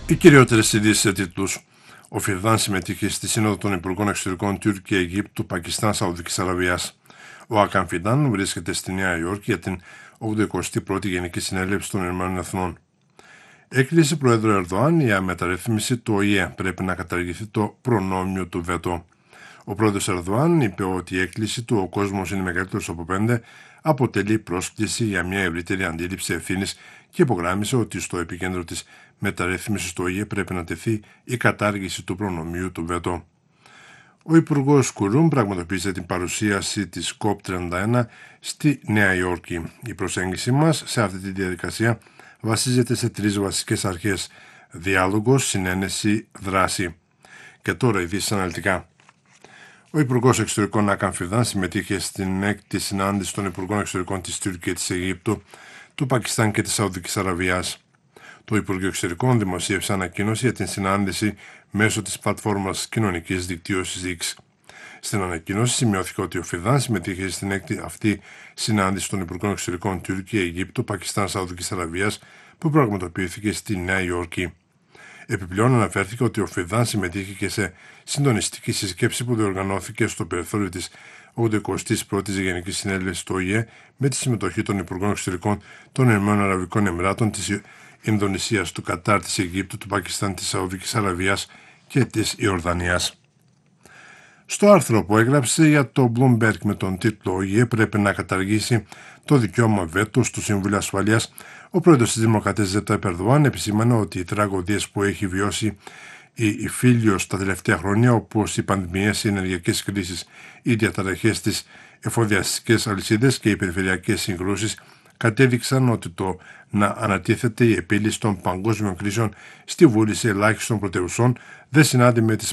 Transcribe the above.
Οι κυριότερες ειδήσεις σε τίτλους. Ο Φιρδάν συμμετείχε στη Σύνοδο των Υπουργών Εξωτερικών Τουρκία, Αιγύπτου, Πακιστάν, Σαουδικής Αραβίας. Ο Ακάν Φιντάν βρίσκεται στη Νέα Υόρκη για την 81η Γενική Συνέλευση των Ηνωμένων Εθνών. Έκκληση Προέδρου Ερντοάν για μεταρρύθμιση του ΟΗΕ. Πρέπει να καταργηθεί το προνόμιο του βέτο. Ο πρόεδρος Ερντοάν είπε ότι η έκκληση του «Ο κόσμος είναι μεγαλύτερος από 5» αποτελεί πρόσκληση για μια ευρύτερη αντίληψη ευθύνης και υπογράμμισε ότι στο επικέντρο της μεταρρύθμισης του ΟΗΕ πρέπει να τεθεί η κατάργηση του προνομίου του βέτο. Ο Υπουργός Κουρούμ πραγματοποίησε την παρουσίαση της COP31 στη Νέα Υόρκη. Η προσέγγιση μας σε αυτή τη διαδικασία βασίζεται σε 3 βασικές αρχές: διάλογος, συνένεση, δράση. Και τώρα ειδήσεις αναλυτικά. Ο Υπουργός Εξωτερικών Ακάν Φιρδάν συμμετείχε στην 6η συνάντηση των Υπουργών Εξωτερικών της Τουρκίας, της Αιγύπτου, του Πακιστάν και της Σαουδικής Αραβίας. Το Υπουργείο Εξωτερικών δημοσίευσε ανακοίνωση για την συνάντηση μέσω της πλατφόρμας κοινωνικής δικτύωσης X. Στην ανακοίνωση σημειώθηκε ότι ο Φιρδάν συμμετείχε στην 6η αυτή συνάντηση των Υπουργών Εξωτερικών Τουρκία, Αιγύπτου, Πακιστάν, Σαουδικής Αραβίας που πραγματοποιήθηκε στη Νέα Υόρκη. Επιπλέον αναφέρθηκε ότι ο Φιρδάν συμμετείχε και σε συντονιστική συσκέψη που διοργανώθηκε στο περιθώριο της 81ης Γενικής Συνέλευσης του ΟΗΕ με τη συμμετοχή των Υπουργών Εξωτερικών των Ηνωμένων Αραβικών Εμιράτων, της Ινδονησίας, του Κατάρ, της Αιγύπτου, του Πακιστάν, της Σαουδικής Αραβίας και της Ιορδανίας. Στο άρθρο που έγραψε για το Bloomberg με τον τίτλο «Ο ΟΗΕ πρέπει να καταργήσει το δικαίωμα βέτο στο Συμβούλιο Ασφαλείας», ο πρόεδρος της Δημοκρατίας Ρετζέπ Ερντοάν επισήμανε ότι οι τραγωδίες που έχει βιώσει η Φίλιος τα τελευταία χρόνια, όπως οι πανδημίες, οι ενεργειακές κρίσεις, οι διαταραχές της εφοδιαστικές αλυσίδες και οι περιφερειακές συγκρούσεις, κατέδειξαν ότι το να ανατίθεται η επίλυση των παγκόσμιων κρίσεων στη βούληση ελάχιστων πρωτευουσών δεν συνάδει με τις